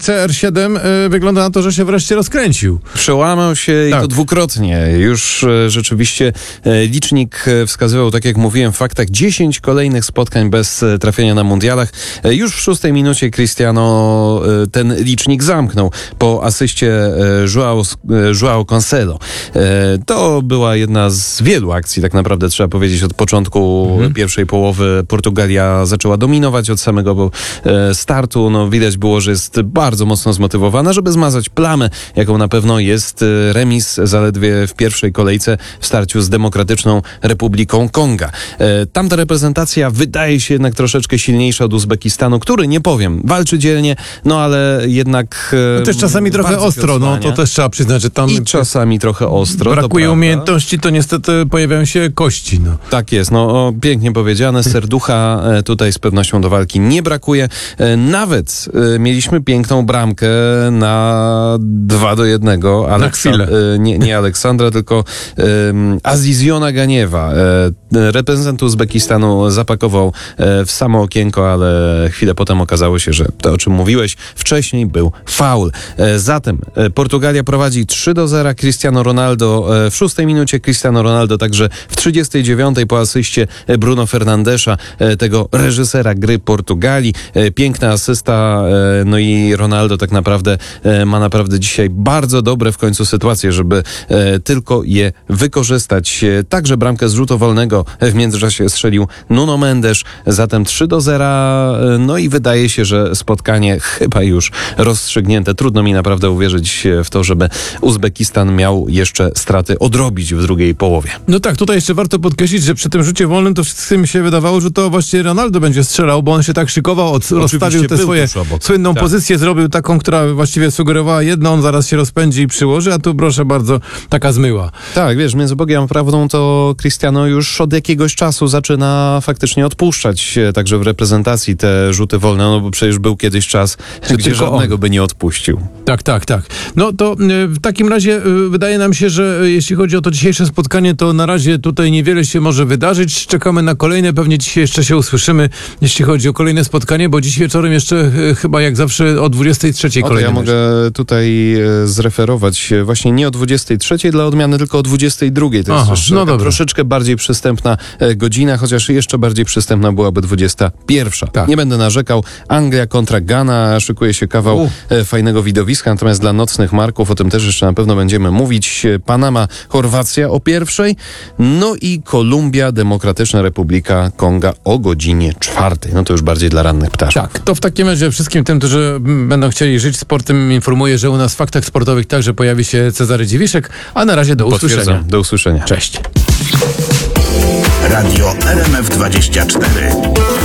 CR7 wygląda na to, że się wreszcie rozkręcił. Przełamał się i to dwukrotnie. Już rzeczywiście licznik wskazywał, tak jak mówiłem, w faktach 10 kolejnych spotkań bez trafienia na mundialach. Już w 6 minucie Cristiano ten licznik zamknął po asyście João Cancelo. To była jedna z wielu akcji, tak naprawdę trzeba powiedzieć, od początku pierwszej połowy. Portugalia zaczęła dominować od samego startu. No, widać było, że jest bardzo mocno zmotywowana, żeby zmazać plamę, jaką na pewno jest remis zaledwie w pierwszej kolejce w starciu z Demokratyczną Republiką Konga. Tamta reprezentacja wydaje się jednak troszeczkę silniejsza od Uzbekistanu, który, nie powiem, walczy dzielnie, no ale jednak... No też czasami trochę ostro, no to też trzeba przyznać, że tam... I czasami trochę ostro. Brakuje umiejętności, to niestety pojawiają się kości, no. Tak jest, no pięknie powiedziane, serducha tutaj z pewnością do walki nie brakuje. Nawet mieliśmy piękną bramkę na 2-1. Na chwilę. Nie Aleksandra, tylko Aziziona Ganiewa. Reprezentant Uzbekistanu zapakował w samo okienko, ale chwilę potem okazało się, że to, o czym mówiłeś wcześniej, był faul. Zatem Portugalia prowadzi 3-0. Cristiano Ronaldo w 6 minucie, Cristiano Ronaldo także w 39 po asyście Bruno Fernandesza, tego reżysera gry Portugalii. Piękna asysta, no i Ronaldo tak naprawdę ma dzisiaj bardzo dobre w końcu sytuacje, żeby tylko je wykorzystać. Także bramkę z rzutu wolnego w międzyczasie strzelił Nuno Mendes, zatem 3-0. No i wydaje się, że spotkanie chyba już rozstrzygnięte. Trudno mi naprawdę uwierzyć w to, żeby Uzbekistan miał jeszcze straty odrobić w drugiej połowie. No tak, tutaj jeszcze warto podkreślić, że przy tym rzucie wolnym to wszystkim mi się wydawało, że to właściwie Ronaldo będzie strzelał, bo on się tak szykował, rozstawił tę swoją słynną pozycję, zrobił taką, która właściwie sugerowała jedno, on zaraz się rozpędzi i przyłoży, a tu proszę bardzo, taka zmyła. Tak, wiesz, między Bogiem a prawdą to Cristiano już od jakiegoś czasu zaczyna faktycznie odpuszczać także w reprezentacji te rzuty wolne, no bo przecież był kiedyś czas, gdzie żadnego by nie odpuścił. Tak. No to w takim razie wydaje nam się, że jeśli chodzi o to dzisiejsze spotkanie, to na razie tutaj niewiele się może wydarzyć. Czekamy na kolejne, pewnie dzisiaj jeszcze się usłyszymy, jeśli chodzi o kolejne spotkanie, bo dziś wieczorem jeszcze chyba jak zawsze o 23 kolejne. Ja mogę tutaj zreferować właśnie nie o 23 dla odmiany, tylko o 22. To jest troszeczkę bardziej przystępna godzina, chociaż jeszcze bardziej przystępna byłaby 21. Tak. Nie będę narzekał. Anglia kontra Ghana, szykuje się kawał fajnego widowiska, natomiast dla nocnych marków, o tym też jeszcze na pewno będziemy mówić. Panama, Chorwacja o 1:00, no i Kolumbia, Demokratyczna Republika Konga o godzinie 4:00. No to już bardziej dla rannych ptaszków. Tak, to w takim razie wszystkim tym, którzy będą chcieli żyć sportem, informuję, że u nas w Faktach Sportowych także pojawi się Cezary Dziwiszek, a na razie do usłyszenia. Do usłyszenia. Cześć. Radio RMF24.